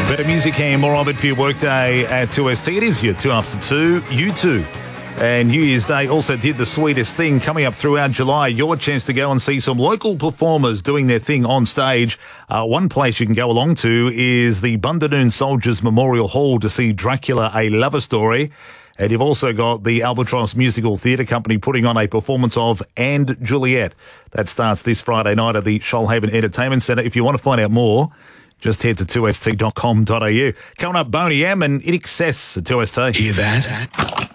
Better music here, more of it for your workday at 2ST. It is your 2 ups to 2, U2. And New Year's Day also did the sweetest thing. Coming up throughout July, your chance to go and see some local performers doing their thing on stage. One place you can go along to is the Bundanoon Soldiers Memorial Hall to see Dracula, A Lover Story. And you've also got the Albatross Musical Theatre Company putting on a performance of And Juliet. That starts this Friday night at the Shoalhaven Entertainment Centre. If you want to find out more, just head to 2st.com.au. Coming up, Boney M and In Excess at 2ST. Hear that?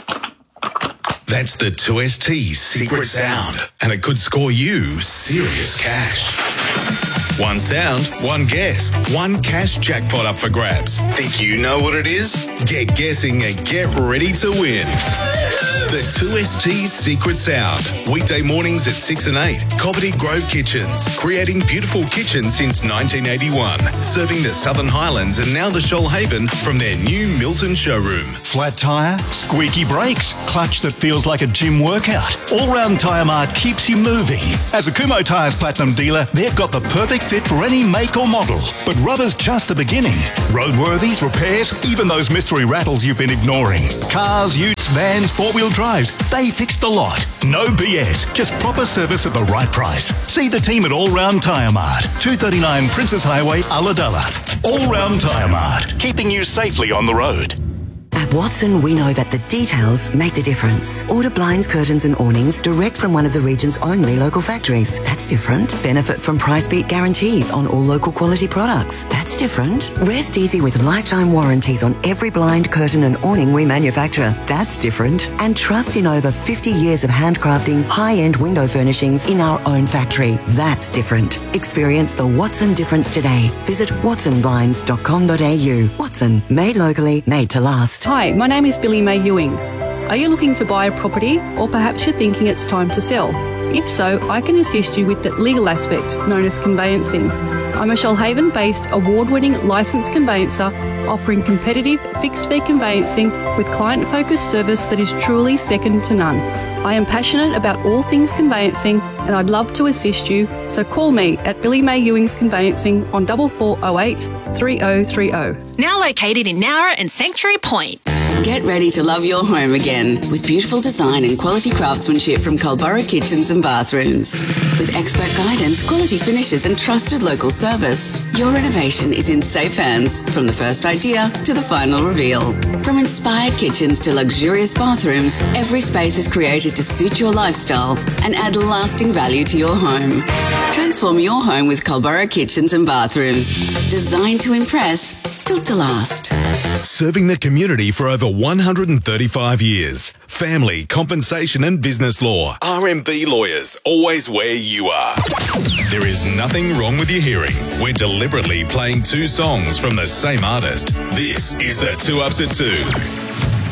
That's the 2ST secret sound, and it could score you serious cash. One sound, one guess, one cash jackpot up for grabs. Think you know what it is? Get guessing and get ready to win. The 2ST Secret Sound. Weekday mornings at 6 and 8. Cobbitty Grove Kitchens. Creating beautiful kitchens since 1981. Serving the Southern Highlands and now the Shoalhaven from their new Milton showroom. Flat tyre, squeaky brakes, clutch that feels like a gym workout. All-round Tyre Mart keeps you moving. As a Kumho Tyres Platinum dealer, they've got the perfect fit for any make or model. But rubber's just the beginning. Roadworthies, repairs, even those mystery rattles you've been ignoring. Cars, utes, vans, four-wheel drives, they fixed the lot. No BS, just proper service at the right price. See the team at All Round Tyre Mart, 239 Princess Highway, Ulladulla. All Round Tyre Mart, keeping you safely on the road. At Watson, we know that the details make the difference. Order blinds, curtains and awnings direct from one of the region's only local factories. That's different. Benefit from price beat guarantees on all local quality products. That's different. Rest easy with lifetime warranties on every blind, curtain and awning we manufacture. That's different. And trust in over 50 years of handcrafting high-end window furnishings in our own factory. That's different. Experience the Watson difference today. Visit watsonblinds.com.au. Watson, made locally, made to last. Hi, my name is Billy May Ewings. Are you looking to buy a property, or perhaps you're thinking it's time to sell? If so, I can assist you with the legal aspect, known as conveyancing. I'm a Shoalhaven-based award-winning licensed conveyancer offering competitive fixed-fee conveyancing with client-focused service that is truly second to none. I am passionate about all things conveyancing and I'd love to assist you, so call me at Billy May Ewings Conveyancing on 4408 3030. Now located in Nowra and Sanctuary Point. Get ready to love your home again with beautiful design and quality craftsmanship from Culburra Kitchens and Bathrooms. With expert guidance, quality finishes and trusted local service, your renovation is in safe hands from the first idea to the final reveal. From inspired kitchens to luxurious bathrooms, every space is created to suit your lifestyle and add lasting value to your home. Transform your home with Culburra Kitchens and Bathrooms. Designed to impress, built to last. Serving the community for over 135 years. Family, compensation and business law. RMB Lawyers, always where you are. There is nothing wrong with your hearing. We're deliberately playing two songs from the same artist. This is the 2 Ups at 2.